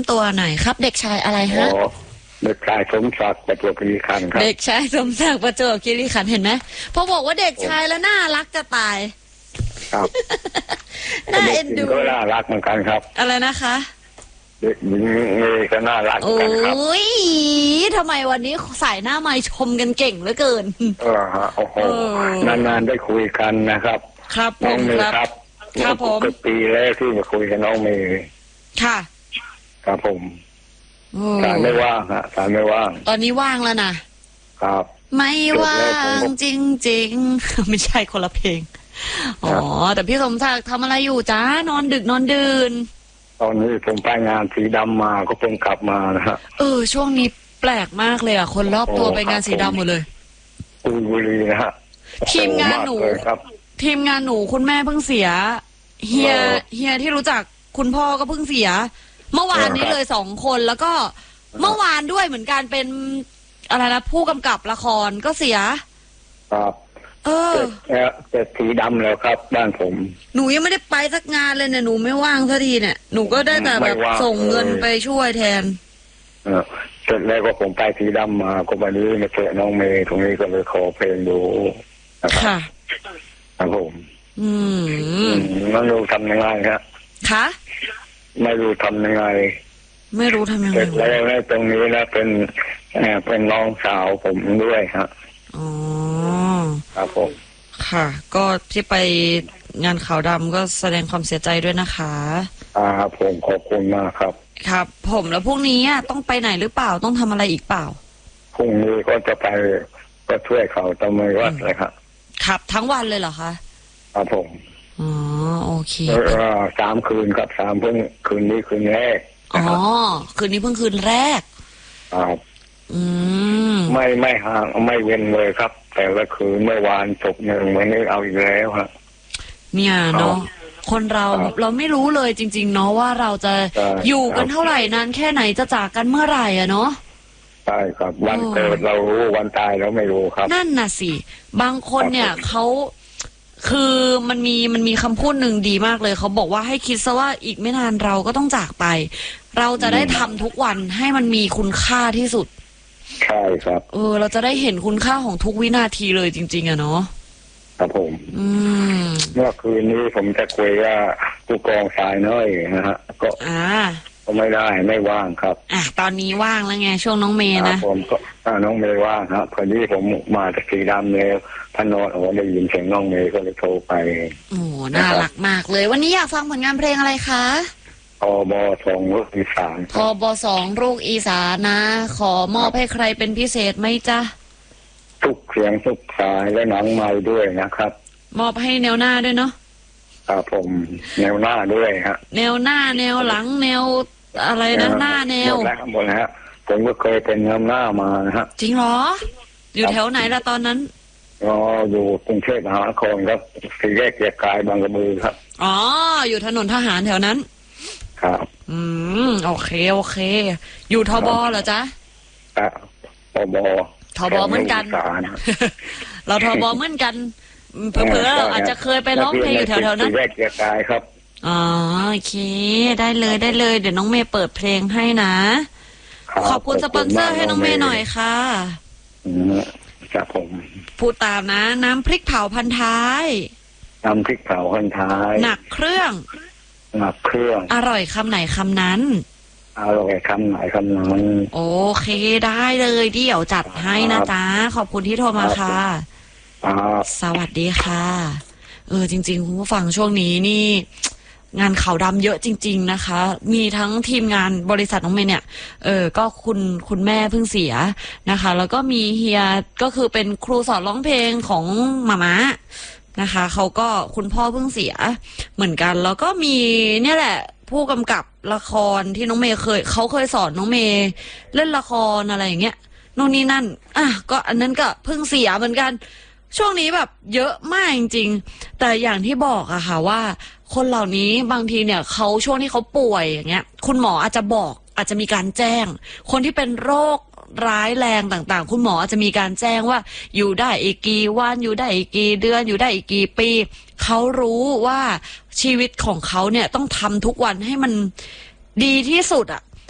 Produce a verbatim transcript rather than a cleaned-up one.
ำตัวหน่อยครับเด็กชายอะไรฮะเด็กชายสมศักดิ์ประจวบคีรีขันธ์ครับเด็กชายสมศักดิ์ประจวบคีรีขันธ์เห็นไหมพอบอกว่าเด็กชายแล้วน่ารักจะตายครับน่าเอ็นดูก็น่ารักเหมือนกันครับอะไรนะคะเด็กหญิงเมย์ก็น่ารักเหมือนกันครับโอ้ยทำไมวันนี้ใส่หน้าไม้ชมกันเก่งเหลือเกินเออฮะโอ้โหนานๆได้คุยกันนะครับครับน้องเมย์ครับครับผมก็ปีแล้วที่มาคุยกับน้องเมย์ค่ะครับผมสารไม่ว่างฮะสารไม่ว่างตอนนี้ว่างแล้วนะครับไม่ว่างจริงๆไม่ใช่คนละเพลงอ๋อแต่พี่สมศักดิ์ทำอะไรอยู่จ้านอนดึกนอนดื่นตอนนี้ผมไปงานสีดำมาก็เพิ่งกลับมานะฮะเออช่วงนี้แปลกมากเลยอ่ะคนรอบตัวไปงานสีดำหมดเลยกุยบุรีนะฮะทีมงานหนูทีมงานหนูคุณแม่เพิ่งเสียเฮียเฮียที่รู้จักคุณพ่อก็เพิ่งเสียเมื่อวานนี้เลยสองคนแล้วก็เมื่อวานด้วยเหมือนกันเป็นอะไรนะผู้กำกับละครก็เสียครับเออเจ็ดสีดำแล้วครับบ้านผมหนูยังไม่ได้ไปสักงานเลยเนี่ยหนูไม่ว่างสักทีเนี่ยหนูก็ได้แต่แบบส่งเงินไปช่วยแทนเออเสร็จแล้วก็ผมไปสีดำมาก็วันนี้มาเจอน้องเมย์ตรงนี้ก็เลยขอเพลงดูค่ะครับผมอืมไม่รู้ทำยังไงครับคะไม่รู้ทำยังไงไม่รู้ทำยังไงแล้วตรงนี้นะเป็นเป็นน้องสาวผมด้วยครับอ๋อครับผมค่ะก็ที่ไปงานขาวดำก็แสดงความเสียใจด้วยนะคะอ่าผมขอบคุณมากครับครับผมแล้วพรุ่งนี้ต้องไปไหนหรือเปล่าต้องทำอะไรอีกเปล่าพรุ่งนี้ก็จะไปก็ช่วยเขาตะเมยวัดเลยครับครับทั้งวันเลยเหรอคะครับผมอ๋อโอเคสามคืนครับสามเพิ่งคืนนี้คืนแรกอ๋อคืนนี้เพิ่งคืนแรกครับอืมไม่ไม่ห่างไม่เว้นเลยครับแต่ละคืนเมื่อวานศพหนึ่งวันนี้เอาอีกแล้วครับเนี่ยเนาะคนเราเราไม่รู้เลยจริงๆเนาะว่าเราจะอยู่กันเท่าไหร่นานแค่ไหนจะจากกันเมื่อไหร่อะเนาะใช่ครับวันเกิดเรารู้วันตายเราไม่รู้ครับนั่นน่ะสิบางคนเนี่ยเขาคือมันมีมันมีคำพูดหนึ่งดีมากเลยเขาบอกว่าให้คิดซะว่าอีกไม่นานเราก็ต้องจากไปเราจะได้ทำทุกวันให้มันมีคุณค่าที่สุดใช่ครับเออเราจะได้เห็นคุณค่าของทุกวินาทีเลยจริงๆอะเนาะครับผมอืมเมื่อคืนนี้ผมจะคุยว่าผู้กองสายน้อยนะฮะก็อ่าก็ไม่ได้ไม่ว่างครับอ่ะตอนนี้ว่างแล้วไงช่วงน้องเมย์นะผมก็น้องเมย์ว่างครับพอดีผมมาจากสีดำแล้วพนอนโอ้ได้ยินเสียงน้องเมย์ก็เลยโทรไปโอ้น่ารักมากเลยวันนี้อยากฟังผลงานเพลงอะไรคะพบสองลูกอีสานพบสองลูกอีสานนะขอมอบให้ใครเป็นพิเศษไหมจ๊ะทุกเสียงทุกสายและหนังไม้ด้วยนะครับมอบให้แนวหน้าด้วยเนาะครับผมแนวหน้าด้วยฮะแนวหน้าแนวหลังแนวอะไรนะหน้าแนวหมดแล้วหมดแล้วผมก็เคยเป็นแนวหน้ามานะฮะจริงเหรออยู่แถวไหนล่ะตอนนั้นอ๋ออยู่กรุงเทพมหานครครับสี่แยกเกียรติกายบางกระบือครับอ๋ออยู่ถนนทหารแถวนั้นครับอืมโอเคโอเคอยู่ทบเหรอจ๊ะอ่าทบทบเหมือนกันเราทบเหมือนกันเผื่อเราอาจจะเคยไปร้องเพลงอยู่แถวๆนั้นสี่แยกเกียรติกายครับอ๋อโอเคได้เลยได้เลยเดี๋ยวน้องเมย์เปิดเพลงให้นะขอบคุณสปอนเซอร์ให้น้องเมย์หน่อยค่ะครับผมพูดตามนะน้ำพริกเผาพันท้ายน้ำพริกเผาพันท้ายหนักเครื่องหนักเครื่องอร่อยคำไหนคำนั้นอร่อยคำไหนคำนั้นโอเคได้เลยเดี๋ยวจัดให้นะจ๊ะขอบคุณที่โทรมาค่ะสวัสดีค่ะเออจริงๆคุณผู้ฟังช่วงนี้นี่งานขาวดำเยอะจริงๆนะคะมีทั้งทีมงานบริษัทน้องเมย์เนี่ยเออก็คุณคุณแม่เพิ่งเสียนะคะแล้วก็มีเฮียก็คือเป็นครูสอนร้องเพลงของหม่าม้านะคะเขาก็คุณพ่อเพิ่งเสียเหมือนกันแล้วก็มีเนี่ยแหละผู้กำกับละครที่น้องเมย์เคยเขาเคยสอนน้องเมย์เล่นละครอะไรอย่างเงี้ยโน่นนี่นั่นอ่ะก็อันนั้นก็เพิ่งเสียเหมือนกันช่วงนี้แบบเยอะมากจริงๆแต่อย่างที่บอกอะค่ะว่าคนเหล่านี้บางทีเนี่ยเขาช่วงที่เขาป่วยอย่างเงี้ยคุณหมออาจจะบอกอาจจะมีการแจ้งคนที่เป็นโรคร้ายแรงต่างๆคุณหมออาจจะมีการแจ้งว่าอยู่ได้อีกกี่วันอยู่ได้อีกกี่เดือนอยู่ได้อีกกี่ปีเขารู้ว่าชีวิตของเขาเนี่ยต้องทำทุกวันให้มันดีที่สุดอะ